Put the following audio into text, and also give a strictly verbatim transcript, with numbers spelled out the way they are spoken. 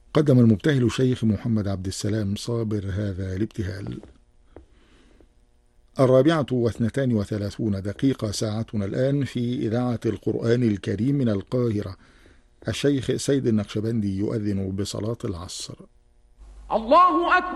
قدم المبتهل شيخ محمد عبد السلام صابر هذا الابتهال. الرابعة واثنتان وثلاثون دقيقة ساعتنا الآن في إذاعة القرآن الكريم من القاهرة. الشيخ سيد النقشبندي يؤذن بصلاة العصر. الله أكبر.